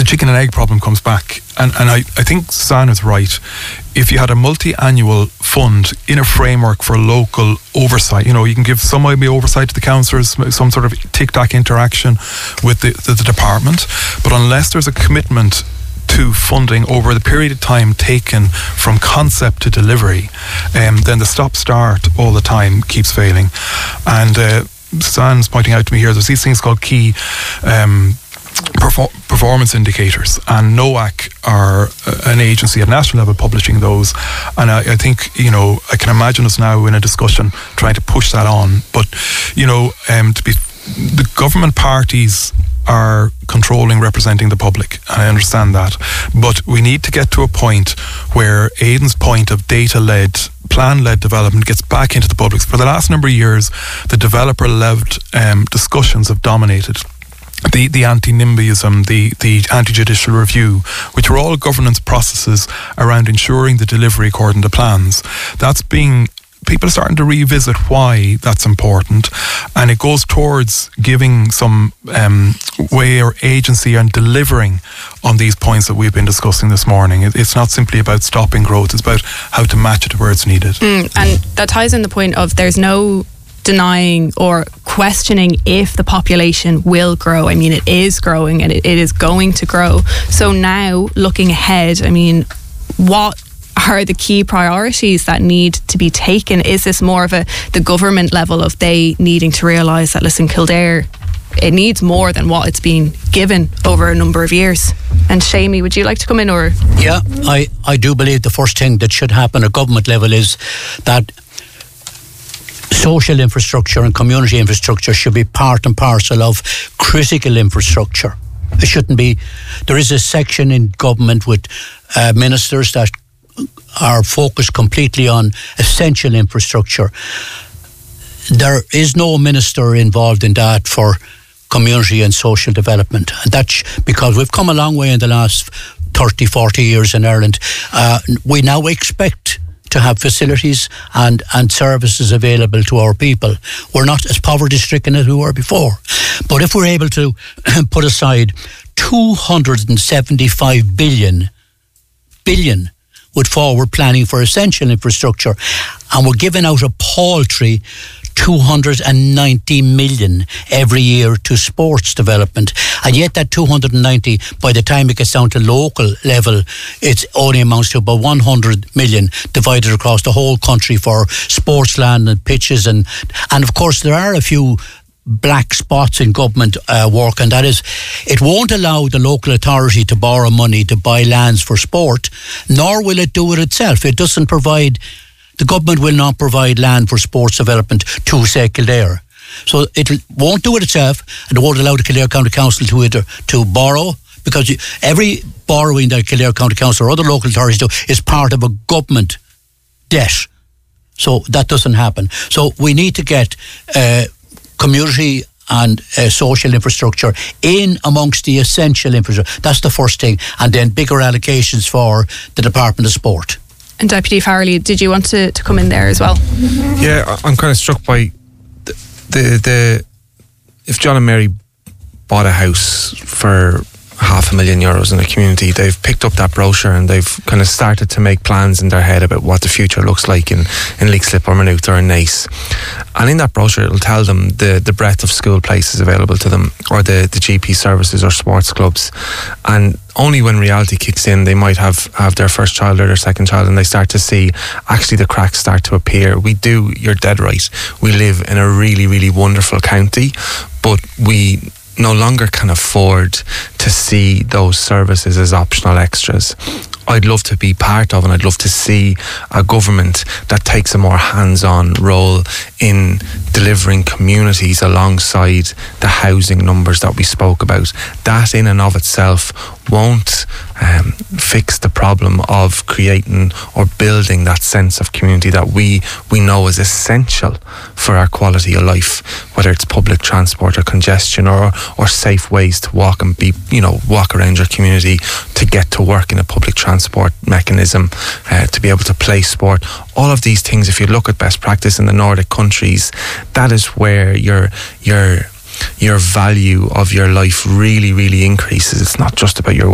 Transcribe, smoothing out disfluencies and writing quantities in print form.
chicken and egg problem comes back, and I think Suzanne is right. If you had a multi-annual fund in a framework for local oversight, you can give some maybe oversight to the councillors, some sort of tic-tac interaction with the department, but unless there's a commitment to funding over the period of time taken from concept to delivery, then the stop-start all the time keeps failing. And Suzanne's pointing out to me here, there's these things called key performance indicators, and NOAC are an agency at national level publishing those, and I think I can imagine us now in a discussion trying to push that on, but the government parties are controlling, representing the public, and I understand that, but we need to get to a point where Aidan's point of data-led, plan-led development gets back into the public. For the last number of years, the developer-led discussions have dominated. The anti-NIMBYism, the anti-judicial review, which are all governance processes around ensuring the delivery according to plans. People are starting to revisit why that's important, and it goes towards giving some way or agency and delivering on these points that we've been discussing this morning. It's not simply about stopping growth, it's about how to match it to where it's needed. And that ties in the point of there's no denying or questioning if the population will grow. I mean, it is growing and it is going to grow. So now, looking ahead, I mean, what are the key priorities that need to be taken? Is this more of the government level of they needing to realise that, listen, Kildare, it needs more than what it's been given over a number of years? And Shamie, would you like to come in? Or Yeah, I do believe the first thing that should happen at government level is that social infrastructure and community infrastructure should be part and parcel of critical infrastructure. It shouldn't be. There is a section in government with ministers that are focused completely on essential infrastructure. There is no minister involved in that for community and social development. And that's because we've come a long way in the last 30, 40 years in Ireland. We now expect to have facilities and services available to our people. We're not as poverty-stricken as we were before. But if we're able to put aside 275 billion with forward planning for essential infrastructure, and we're giving out a paltry 290 million every year to sports development, and yet that 290, by the time it gets down to local level, it only amounts to about 100 million divided across the whole country for sports land and pitches, and of course there are a few black spots in government work, and that is, it won't allow the local authority to borrow money to buy lands for sport, nor will it do it itself. It doesn't provide, the government will not provide land for sports development to, say, Kildare. So it won't do it itself, and it won't allow the Kildare County Council to borrow, because every borrowing that Kildare County Council or other local authorities do is part of a government debt. So that doesn't happen. So we need to get community and social infrastructure in amongst the essential infrastructure. That's the first thing. And then bigger allocations for the Department of Sport. And Deputy Farrelly, did you want to come in there as well? Yeah, I'm kind of struck by the if John and Mary bought a house for €500,000 in a community, they've picked up that brochure and they've kind of started to make plans in their head about what the future looks like in Leixlip or Maynooth or in Naas. And in that brochure it'll tell them the breadth of school places available to them, or the GP services or sports clubs. And only when reality kicks in, they might have their first child or their second child, and they start to see actually the cracks start to appear. You're dead right, we live in a really, really wonderful county, but we no longer can afford to see those services as optional extras. I'd love to be part of, and I'd love to see a government that takes a more hands-on role in delivering communities alongside the housing numbers that we spoke about. That in and of itself won't fix the problem of creating or building that sense of community that we know is essential for our quality of life, whether it's public transport or congestion or safe ways to walk and walk around your community, to get to work in a public transport mechanism, to be able to play sport. All of these things, if you look at best practice in the Nordic countries, that is where your value of your life really, really increases. It's not just about your